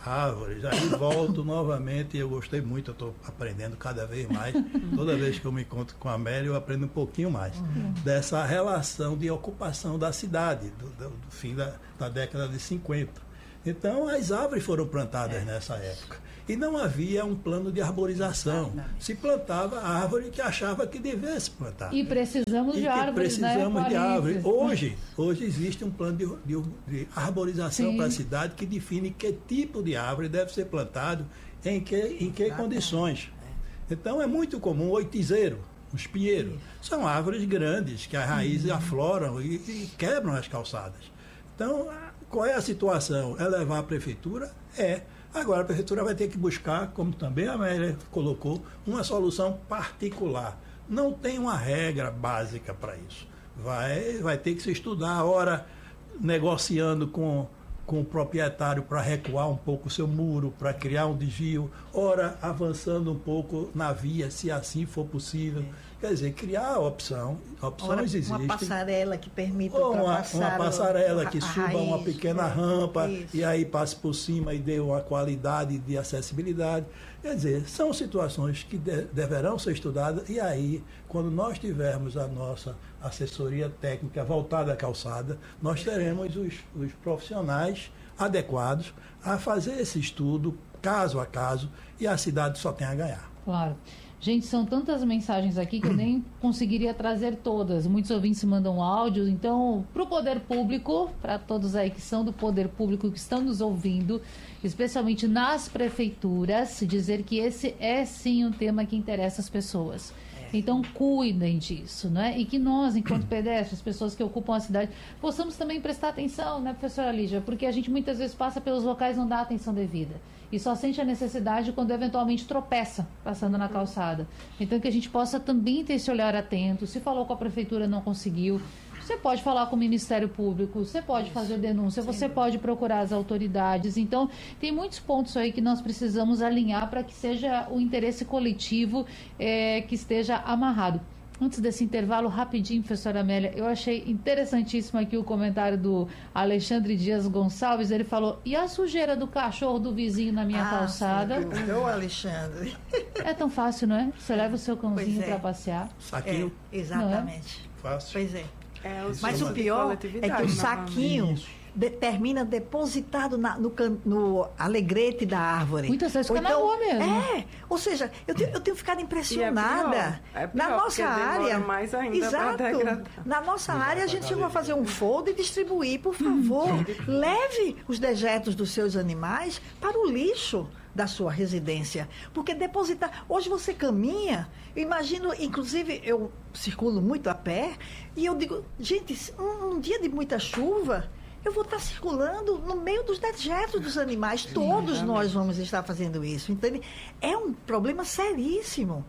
árvores. Aí volto novamente e eu gostei muito, eu estou aprendendo cada vez mais. Toda vez que eu me encontro com a Amélia, eu aprendo um pouquinho mais dessa relação de ocupação da cidade, do fim da década de 50. Então, as árvores foram plantadas nessa época. E não havia um plano de arborização. Se plantava a árvore que achava que devia se plantar. E precisamos de árvores, precisamos né? de árvores. Hoje existe um plano de arborização para a cidade que define que tipo de árvore deve ser plantado, em que condições. Então, é muito comum o oitizeiro, o espinheiro. São árvores grandes que as raízes afloram e quebram as calçadas. Então, qual é a situação? É levar à prefeitura? Agora a prefeitura vai ter que buscar, como também a Amélia colocou, uma solução particular. Não tem uma regra básica para isso. Vai ter que se estudar, ora negociando com o proprietário para recuar um pouco o seu muro, para criar um desvio, ora avançando um pouco na via, se assim for possível. Quer dizer, criar a opção. Opções existem. Uma passarela que permita uma passarela que suba raiz, uma pequena rampa e aí passe por cima e dê uma qualidade de acessibilidade. Quer dizer, são situações que deverão ser estudadas e aí, quando nós tivermos a nossa assessoria técnica voltada à calçada, nós teremos os profissionais adequados a fazer esse estudo caso a caso e a cidade só tem a ganhar. Claro. Gente, são tantas mensagens aqui que eu nem conseguiria trazer todas. Muitos ouvintes mandam áudio. Então, para o poder público, para todos aí que são do poder público, que estão nos ouvindo, especialmente nas prefeituras, dizer que esse é sim um tema que interessa as pessoas. Então, cuidem disso, né? E que nós, enquanto pedestres, pessoas que ocupam a cidade, possamos também prestar atenção, né, professora Lígia? Porque a gente muitas vezes passa pelos locais e não dá atenção devida. E só sente a necessidade quando eventualmente tropeça passando na calçada. Então, que a gente possa também ter esse olhar atento. Se falou com a prefeitura, não conseguiu, você pode falar com o Ministério Público, você pode fazer denúncia, você pode procurar as autoridades. Então, tem muitos pontos aí que nós precisamos alinhar para que seja o interesse coletivo que esteja amarrado. Antes desse intervalo, rapidinho, professora Amélia, eu achei interessantíssimo aqui o comentário do Alexandre Dias Gonçalves. Ele falou, e a sujeira do cachorro do vizinho na minha calçada? Ô, Alexandre. É tão fácil, não é? Você leva o seu cãozinho para passear. Saquinho. Exatamente. Fácil. Pois é. Mas o pior é que o saquinho termina depositado no alegrete da árvore. Muitas vezes fica na rua mesmo. Ou seja, eu tenho ficado impressionada. É pior, na nossa área. Mais ainda. Exato. Na nossa área a gente chegou a fazer um folder e distribuir. Por favor, leve os dejetos dos seus animais para o lixo da sua residência, porque depositar, hoje você caminha, eu imagino, inclusive eu circulo muito a pé, e eu digo, gente, um dia de muita chuva, eu vou estar circulando no meio dos dejetos dos animais, todos nós vamos estar fazendo isso, então é um problema seríssimo.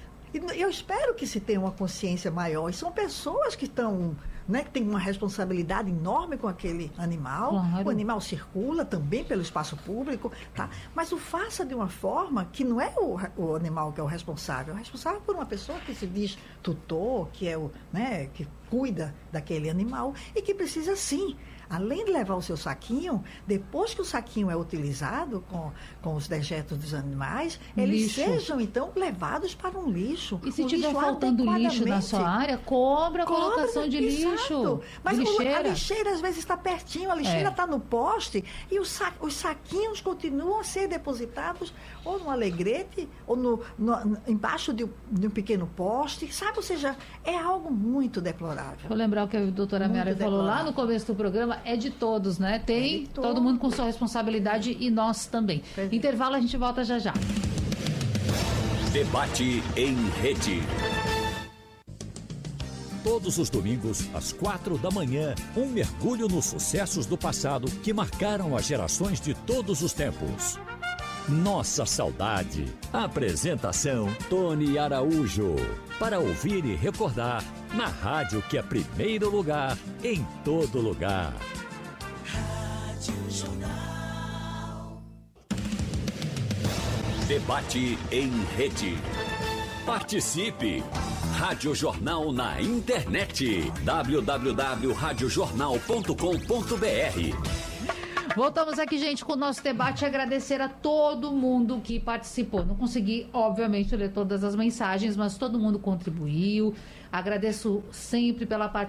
Eu espero que se tenha uma consciência maior. E são pessoas que estão, né, que têm uma responsabilidade enorme com aquele animal. Claro. O animal circula também pelo espaço público, tá? Mas o faça de uma forma que não é o animal que é o responsável. É o responsável por uma pessoa que se diz tutor, que é que cuida daquele animal e que precisa sim, além de levar o seu saquinho, depois que o saquinho é utilizado com os dejetos dos animais, eles sejam então levados para um lixo. E se estiver faltando lixo na sua área, cobra a colocação de lixo. Mas lixeira. A lixeira às vezes está pertinho, a lixeira está no poste e os saquinhos continuam a ser depositados ou no alegrete ou embaixo de um pequeno poste, sabe? Ou seja, é algo muito deplorável. Vou lembrar o que a doutora Mary falou lá no começo do programa, é de todos, né? Tem todo mundo com sua responsabilidade e nós também. Intervalo, a gente volta já já. Debate em rede. Todos os domingos, às 4 da manhã, um mergulho nos sucessos do passado que marcaram as gerações de todos os tempos. Nossa Saudade. Apresentação Tony Araújo. Para ouvir e recordar, na rádio que é primeiro lugar, em todo lugar. Rádio Jornal. Debate em rede. Participe! Rádio Jornal na internet. www.radiojornal.com.br. Voltamos aqui, gente, com o nosso debate. Agradecer a todo mundo que participou. Não consegui, obviamente, ler todas as mensagens, mas todo mundo contribuiu. Agradeço sempre pela participação.